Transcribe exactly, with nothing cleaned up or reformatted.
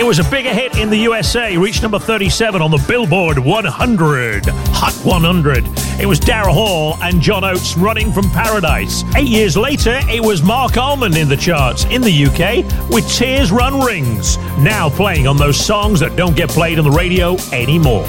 was a bigger hit in the U S A, reached number thirty-seven on the Billboard one hundred, Hot one hundred. It was Daryl Hall and John Oates, Running from Paradise. Eight years later, it was Mark Almond in the charts in the U K with Tears Run Rings, now playing on those songs that don't get played on the radio anymore.